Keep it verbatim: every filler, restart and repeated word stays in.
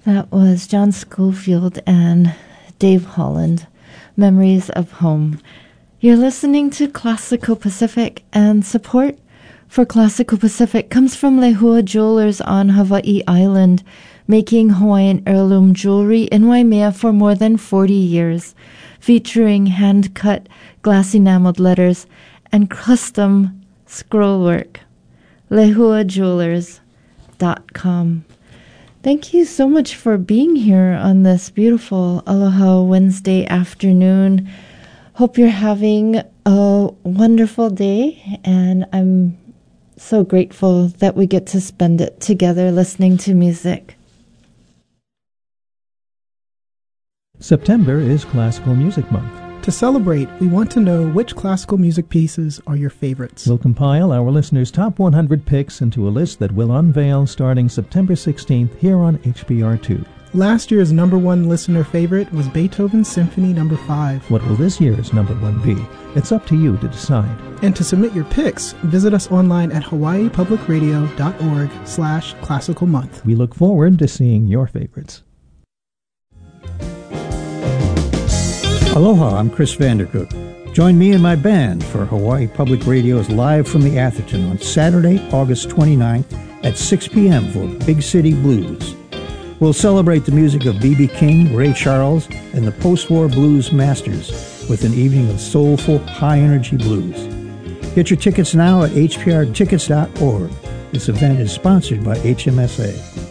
That was John Schofield and Dave Holland, Memories of Home. You're listening to Classical Pacific, and support for Classical Pacific comes from Lehua Jewelers on Hawaii Island, making Hawaiian heirloom jewelry in Waimea for more than forty years, featuring hand-cut glass enameled letters and custom scroll work. lehua jewelers dot com. Thank you so much for being here on this beautiful Aloha Wednesday afternoon. Hope you're having a wonderful day, and I'm so grateful that we get to spend it together listening to music. September is Classical Music Month. To celebrate, we want to know which classical music pieces are your favorites. We'll compile our listeners' top one hundred picks into a list that we'll unveil starting September sixteenth here on H B R two. Last year's number one listener favorite was Beethoven's Symphony Number five. What will this year's number one be? It's up to you to decide. And to submit your picks, visit us online at hawaii public radio dot org slash classical month. We look forward to seeing your favorites. Aloha, I'm Chris Vandercook. Join me and my band for Hawaii Public Radio's Live from the Atherton on Saturday, August twenty-ninth at six p.m. for Big City Blues. We'll celebrate the music of B B King, Ray Charles, and the post-war blues masters with an evening of soulful, high-energy blues. Get your tickets now at h p r tickets dot org. This event is sponsored by H M S A.